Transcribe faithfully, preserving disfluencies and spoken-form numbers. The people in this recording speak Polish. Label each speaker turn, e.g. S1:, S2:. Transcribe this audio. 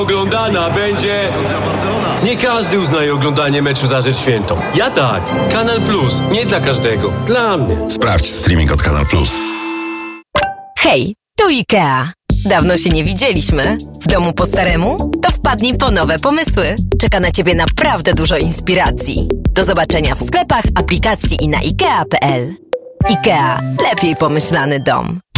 S1: Oglądana będzie. Nie każdy uznaje oglądanie meczu za rzecz świętą. Ja tak. Kanal Plus. Nie dla każdego. Dla mnie.
S2: Sprawdź streaming od Kanal Plus.
S3: Hej, tu IKEA. Dawno się nie widzieliśmy. W domu po staremu? To wpadnij po nowe pomysły. Czeka na Ciebie naprawdę dużo inspiracji. Do zobaczenia w sklepach, aplikacji i na ikea kropka p l. IKEA. Lepiej pomyślany dom.